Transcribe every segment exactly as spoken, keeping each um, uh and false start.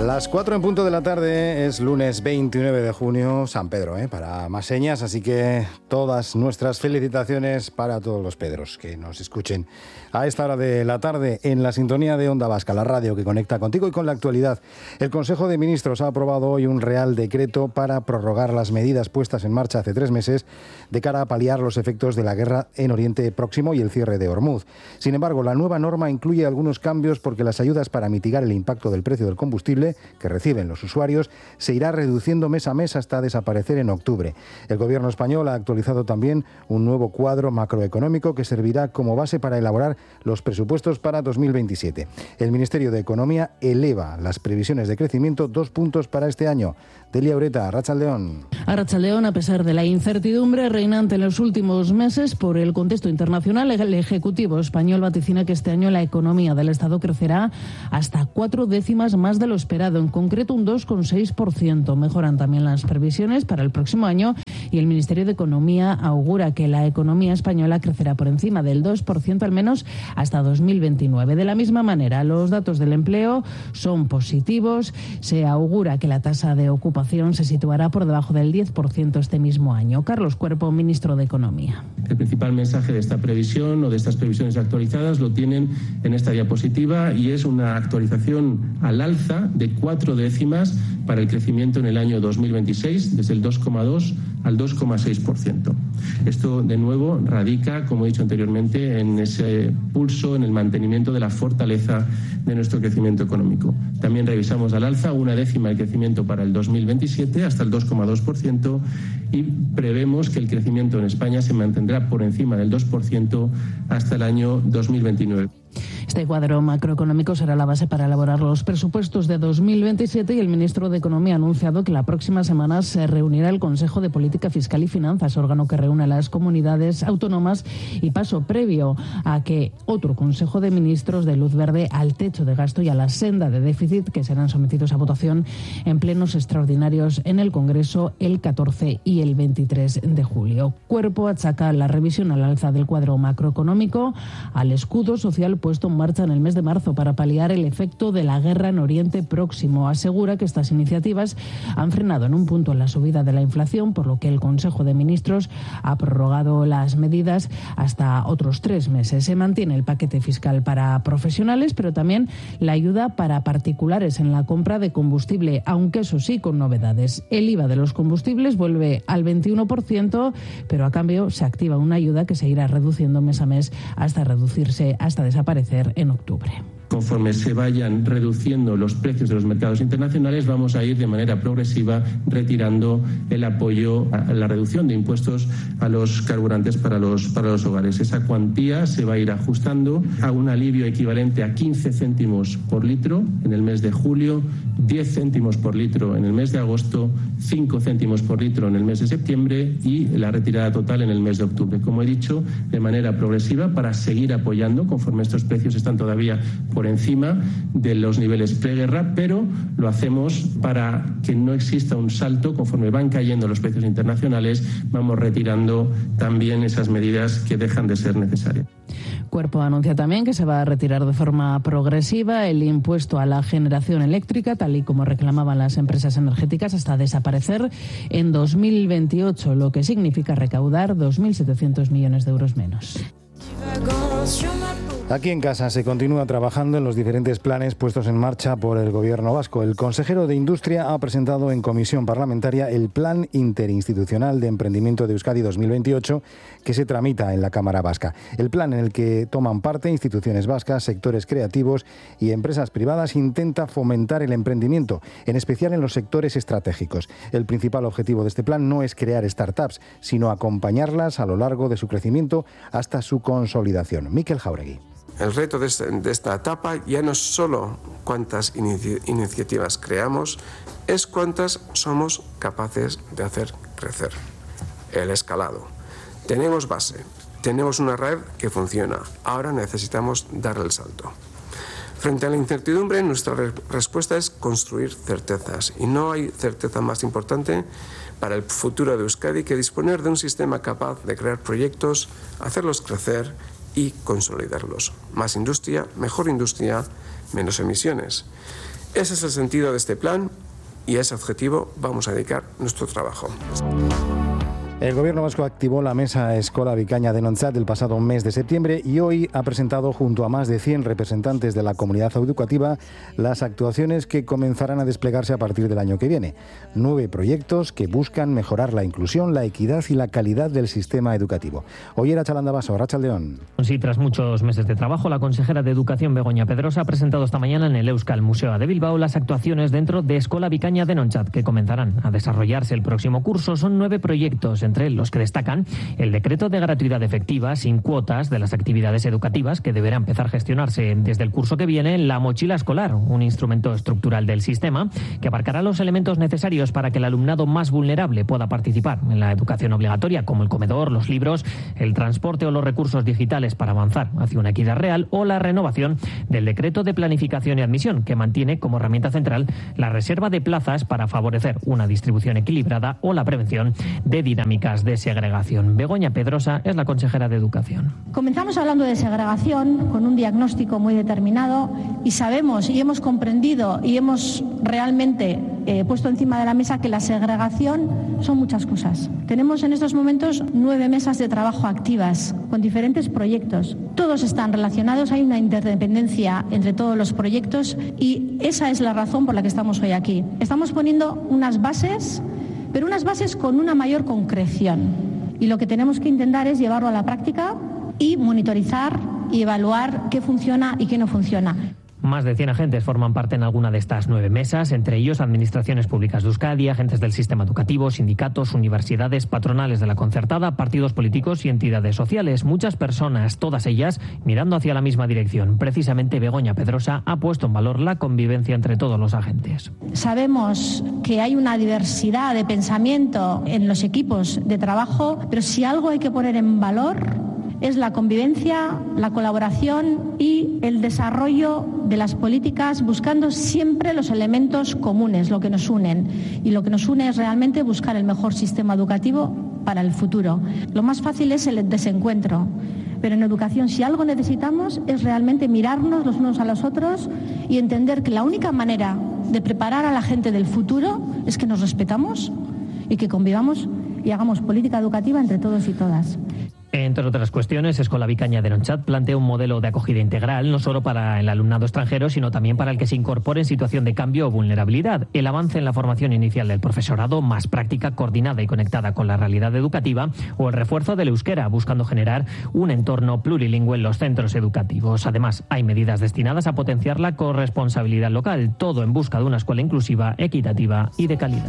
Las cuatro en punto de la tarde, es lunes veintinueve de junio, San Pedro, ¿eh? Para más señas, así que todas nuestras felicitaciones para todos los Pedros que nos escuchen a esta hora de la tarde en la sintonía de Onda Vasca, la radio que conecta contigo y con la actualidad. El Consejo de Ministros ha aprobado hoy un Real Decreto para prorrogar las medidas puestas en marcha hace tres meses de cara a paliar los efectos de la guerra en Oriente Próximo y el cierre de Hormuz. Sin embargo, la nueva norma incluye algunos cambios porque las ayudas para mitigar el impacto del precio del combustible que reciben los usuarios se irá reduciendo mes a mes hasta desaparecer en octubre. El Gobierno español ha actualizado también un nuevo cuadro macroeconómico que servirá como base para elaborar los presupuestos para dos mil veintisiete. El Ministerio de Economía eleva las previsiones de crecimiento dos puntos para este año. Delia Ureta, Arratsaldeon. Arratsaldeon, a pesar de la incertidumbre reinante en los últimos meses por el contexto internacional, el Ejecutivo español vaticina que este año la economía del Estado crecerá hasta cuatro décimas más de lo esperado, en concreto un dos coma seis por ciento. Mejoran también las previsiones para el próximo año y el Ministerio de Economía augura que la economía española crecerá por encima del dos por ciento al menos hasta dos mil veintinueve. De la misma manera, los datos del empleo son positivos. Se augura que la tasa de ocupación se situará por debajo del diez por ciento este mismo año. Carlos Cuerpo, ministro de Economía. El principal mensaje de esta previsión o de estas previsiones actualizadas lo tienen en esta diapositiva y es una actualización al alza de cuatro décimas para el crecimiento en el año dos mil veintiséis, desde el dos coma dos al dos coma seis por ciento. Esto, de nuevo, radica, como he dicho anteriormente, en ese pulso, en el mantenimiento de la fortaleza de nuestro crecimiento económico. También revisamos al alza una décima el crecimiento para el dos mil veintisiete, hasta el dos coma dos por ciento, y prevemos que el crecimiento en España se mantendrá por encima del dos por ciento hasta el año dos mil veintinueve. Este cuadro macroeconómico será la base para elaborar los presupuestos de dos mil veintisiete y el ministro de Economía ha anunciado que la próxima semana se reunirá el Consejo de Política Fiscal y Finanzas, órgano que reúne a las comunidades autónomas y paso previo a que otro Consejo de Ministros dé luz verde al techo de gasto y a la senda de déficit que serán sometidos a votación en plenos extraordinarios en el Congreso el catorce y el veintitrés de julio. Cuerpo achaca la revisión al alza del cuadro macroeconómico al escudo social puesto en marcha en el mes de marzo para paliar el efecto de la guerra en Oriente Próximo. Asegura que estas iniciativas han frenado en un punto la subida de la inflación, por lo que el Consejo de Ministros ha prorrogado las medidas hasta otros tres meses. Se mantiene el paquete fiscal para profesionales, pero también la ayuda para particulares en la compra de combustible, aunque eso sí, con novedades. El I V A de los combustibles vuelve al veintiuno por ciento, pero a cambio se activa una ayuda que se irá reduciendo mes a mes hasta reducirse, hasta desaparecer en octubre. Conforme se vayan reduciendo los precios de los mercados internacionales, vamos a ir de manera progresiva retirando el apoyo a la reducción de impuestos a los carburantes para los, para los hogares. Esa cuantía se va a ir ajustando a un alivio equivalente a quince céntimos por litro en el mes de julio, diez céntimos por litro en el mes de agosto, cinco céntimos por litro en el mes de septiembre y la retirada total en el mes de octubre. Como he dicho, de manera progresiva para seguir apoyando conforme estos precios están todavía por encima de los niveles preguerra, pero lo hacemos para que no exista un salto. Conforme van cayendo los precios internacionales, vamos retirando también esas medidas que dejan de ser necesarias. Cuerpo anuncia también que se va a retirar de forma progresiva el impuesto a la generación eléctrica, tal y como reclamaban las empresas energéticas, hasta desaparecer en dos mil veintiocho, lo que significa recaudar dos mil setecientos millones de euros menos. Aquí en casa se continúa trabajando en los diferentes planes puestos en marcha por el Gobierno vasco. El consejero de Industria ha presentado en comisión parlamentaria el Plan Interinstitucional de Emprendimiento de Euskadi dos mil veintiocho, que se tramita en la Cámara Vasca. El plan, en el que toman parte instituciones vascas, sectores creativos y empresas privadas, intenta fomentar el emprendimiento, en especial en los sectores estratégicos. El principal objetivo de este plan no es crear startups, sino acompañarlas a lo largo de su crecimiento hasta su consolidación. Mikel Jauregui. El reto de, este, de esta etapa ya no es solo cuántas inici- iniciativas creamos, es cuántas somos capaces de hacer crecer. El escalado. Tenemos base, tenemos una red que funciona, ahora necesitamos dar el salto. Frente a la incertidumbre, nuestra re- respuesta es construir certezas, y no hay certeza más importante para el futuro de Euskadi que disponer de un sistema capaz de crear proyectos, hacerlos crecer y consolidarlos. Más industria, mejor industria, menos emisiones. Ese es el sentido de este plan y a ese objetivo vamos a dedicar nuestro trabajo. El Gobierno vasco activó la Mesa Escola Vicaña de Nonchad el pasado mes de septiembre y hoy ha presentado junto a más de cien representantes de la comunidad educativa las actuaciones que comenzarán a desplegarse a partir del año que viene. Nueve proyectos que buscan mejorar la inclusión, la equidad y la calidad del sistema educativo. Hoy era Chalanda Baso, Rachaldeón. Sí, tras muchos meses de trabajo, la consejera de Educación, Begoña Pedrosa, ha presentado esta mañana en el Euskal Museo de Bilbao las actuaciones dentro de Escola Vicaña de Nonchad, que comenzarán a desarrollarse el próximo curso. Son nueve proyectos, entre los que destacan el decreto de gratuidad efectiva sin cuotas de las actividades educativas, que deberá empezar a gestionarse desde el curso que viene, la mochila escolar, un instrumento estructural del sistema que abarcará los elementos necesarios para que el alumnado más vulnerable pueda participar en la educación obligatoria, como el comedor, los libros, el transporte o los recursos digitales para avanzar hacia una equidad real, o la renovación del decreto de planificación y admisión, que mantiene como herramienta central la reserva de plazas para favorecer una distribución equilibrada o la prevención de dinámicas de segregación. Begoña Pedrosa es la consejera de Educación. Comenzamos hablando de segregación con un diagnóstico muy determinado y sabemos y hemos comprendido y hemos realmente eh, puesto encima de la mesa que la segregación son muchas cosas. Tenemos en estos momentos nueve mesas de trabajo activas con diferentes proyectos. Todos están relacionados, hay una interdependencia entre todos los proyectos y esa es la razón por la que estamos hoy aquí. Estamos poniendo unas bases, pero unas bases con una mayor concreción. Y lo que tenemos que intentar es llevarlo a la práctica y monitorizar y evaluar qué funciona y qué no funciona. Más de cien agentes forman parte en alguna de estas nueve mesas, entre ellos administraciones públicas de Euskadi, agentes del sistema educativo, sindicatos, universidades, patronales de la concertada, partidos políticos y entidades sociales. Muchas personas, todas ellas, mirando hacia la misma dirección. Precisamente Begoña Pedrosa ha puesto en valor la convivencia entre todos los agentes. Sabemos que hay una diversidad de pensamiento en los equipos de trabajo, pero si algo hay que poner en valor es la convivencia, la colaboración y el desarrollo de las políticas buscando siempre los elementos comunes, lo que nos unen. Y lo que nos une es realmente buscar el mejor sistema educativo para el futuro. Lo más fácil es el desencuentro, pero en educación si algo necesitamos es realmente mirarnos los unos a los otros y entender que la única manera de preparar a la gente del futuro es que nos respetamos y que convivamos y hagamos política educativa entre todos y todas. Entre otras cuestiones, Escola Vicaña de Nonchad plantea un modelo de acogida integral, no solo para el alumnado extranjero, sino también para el que se incorpore en situación de cambio o vulnerabilidad. El avance en la formación inicial del profesorado, más práctica, coordinada y conectada con la realidad educativa, o el refuerzo del euskera, buscando generar un entorno plurilingüe en los centros educativos. Además, hay medidas destinadas a potenciar la corresponsabilidad local, todo en busca de una escuela inclusiva, equitativa y de calidad.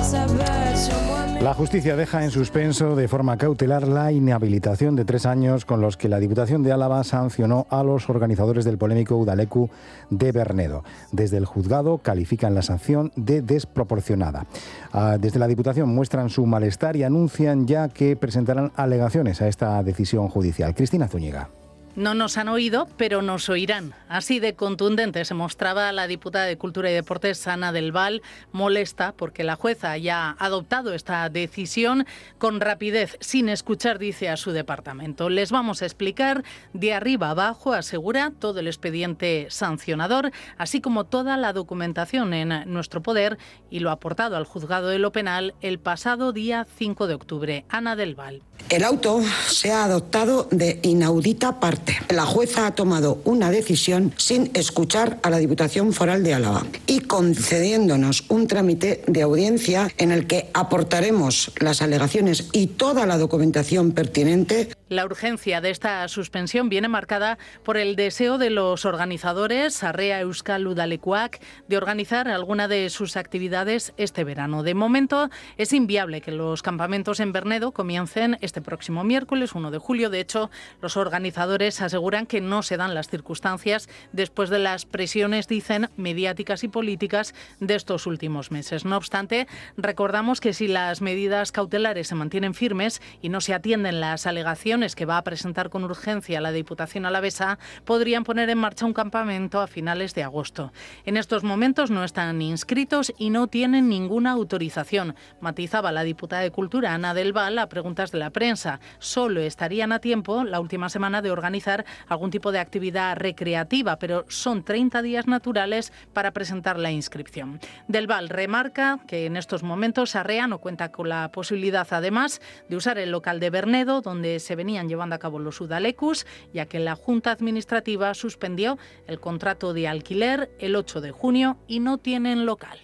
La justicia deja en suspenso de forma cautelar la inhabilitación de tres años con los que la Diputación de Álava sancionó a los organizadores del polémico Udaleku de Bernedo. Desde el juzgado califican la sanción de desproporcionada. Desde la Diputación muestran su malestar y anuncian ya que presentarán alegaciones a esta decisión judicial. Cristina Zúñiga. No nos han oído, pero nos oirán. Así de contundente se mostraba la diputada de Cultura y Deportes, Ana del Val, molesta porque la jueza haya adoptado esta decisión con rapidez, sin escuchar, dice, a su departamento. Les vamos a explicar de arriba abajo, asegura, todo el expediente sancionador, así como toda la documentación en nuestro poder y lo aportado al juzgado de lo penal el pasado día cinco de octubre. Ana del Val. El auto se ha adoptado de inaudita parte. La jueza ha tomado una decisión sin escuchar a la Diputación Foral de Álava y concediéndonos un trámite de audiencia en el que aportaremos las alegaciones y toda la documentación pertinente. La urgencia de esta suspensión viene marcada por el deseo de los organizadores, Sarrea Euskal Udalekuak, de organizar alguna de sus actividades este verano. De momento es inviable que los campamentos en Bernedo comiencen este próximo miércoles, uno de julio. De hecho, los organizadores aseguran que no se dan las circunstancias después de las presiones, dicen, mediáticas y políticas de estos últimos meses. No obstante, recordamos que si las medidas cautelares se mantienen firmes y no se atienden las alegaciones canciones que va a presentar con urgencia la Diputación alavesa podrían poner en marcha un campamento a finales de agosto. En estos momentos no están inscritos y no tienen ninguna autorización, matizaba la diputada de Cultura, Ana del Val, a preguntas de la prensa. Solo estarían a tiempo la última semana de organizar algún tipo de actividad recreativa, pero son treinta días naturales para presentar la inscripción. Del Val remarca que en estos momentos Arrea no cuenta con la posibilidad, además, de usar el local de Bernedo, donde se venían llevando a cabo los Udalecus, ya que la Junta Administrativa suspendió el contrato de alquiler el ocho de junio y no tienen local.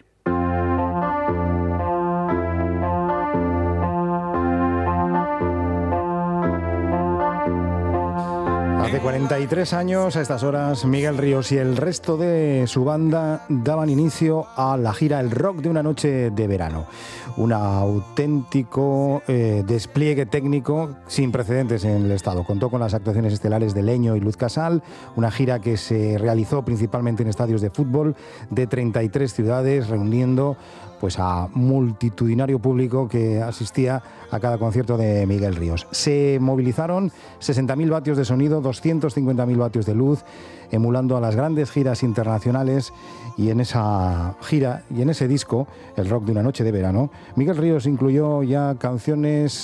Hace cuarenta y tres años, a estas horas, Miguel Ríos y el resto de su banda daban inicio a la gira El Rock de una noche de verano. Un auténtico eh, despliegue técnico sin precedentes en el Estado. Contó con las actuaciones estelares de Leño y Luz Casal, una gira que se realizó principalmente en estadios de fútbol de treinta y tres ciudades, reuniendo pues a multitudinario público que asistía a cada concierto de Miguel Ríos. Se movilizaron sesenta mil vatios de sonido, doscientos cincuenta mil vatios de luz, emulando a las grandes giras internacionales, y en esa gira y en ese disco, El Rock de una noche de verano, Miguel Ríos incluyó ya canciones